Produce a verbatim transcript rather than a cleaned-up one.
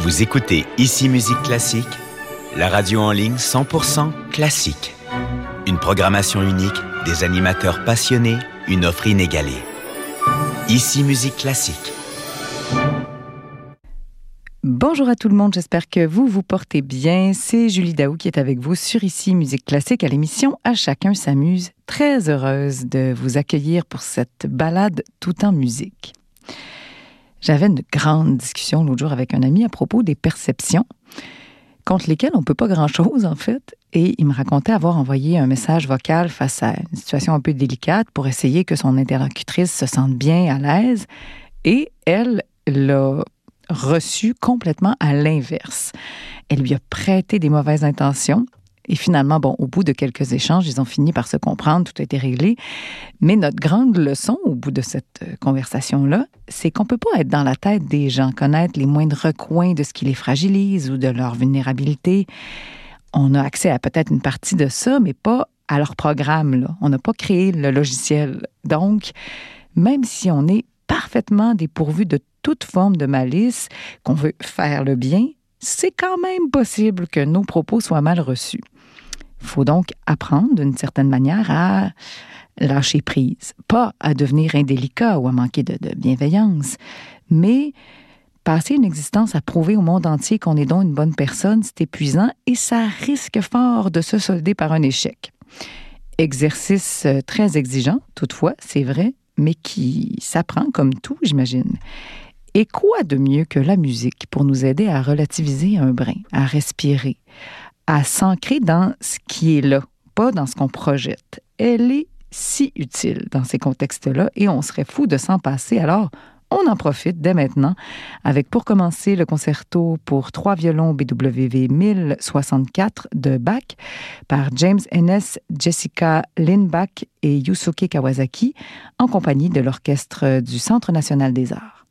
Vous écoutez Ici Musique Classique, la radio en ligne cent pour cent classique. Une programmation unique, des animateurs passionnés, une offre inégalée. Ici Musique Classique. Bonjour à tout le monde, j'espère que vous vous portez bien. C'est Julie Daou qui est avec vous sur Ici Musique Classique à l'émission À chacun s'amuse. Très heureuse de vous accueillir pour cette balade tout en musique. J'avais une grande discussion l'autre jour avec un ami à propos des perceptions, contre lesquelles on ne peut pas grand-chose en fait. Et il me racontait avoir envoyé un message vocal face à une situation un peu délicate pour essayer que son interlocutrice se sente bien à l'aise. Et elle l'a reçu complètement à l'inverse. Elle lui a prêté des mauvaises intentions. Et finalement, bon, au bout de quelques échanges, ils ont fini par se comprendre, tout a été réglé. Mais notre grande leçon, au bout de cette conversation-là, c'est qu'on ne peut pas être dans la tête des gens, connaître les moindres recoins de ce qui les fragilise ou de leur vulnérabilité. On a accès à peut-être une partie de ça, mais pas à leur programme, là. On n'a pas créé le logiciel. Donc, même si on est parfaitement dépourvu de toute forme de malice, qu'on veut faire le bien, c'est quand même possible que nos propos soient mal reçus. Il faut donc apprendre d'une certaine manière à lâcher prise, pas à devenir indélicat ou à manquer de, de bienveillance, mais passer une existence à prouver au monde entier qu'on est donc une bonne personne, c'est épuisant et ça risque fort de se solder par un échec. Exercice très exigeant, toutefois, c'est vrai, mais qui s'apprend comme tout, j'imagine. Et quoi de mieux que la musique pour nous aider à relativiser un brin, à respirer, à s'ancrer dans ce qui est là, pas dans ce qu'on projette. Elle est si utile dans ces contextes-là et on serait fou de s'en passer. Alors, on en profite dès maintenant avec, pour commencer, le concerto pour trois violons B W V mille soixante-quatre de Bach par James Ennis, Jessica Lindbach et Yusuke Kawasaki en compagnie de l'Orchestre du Centre national des arts.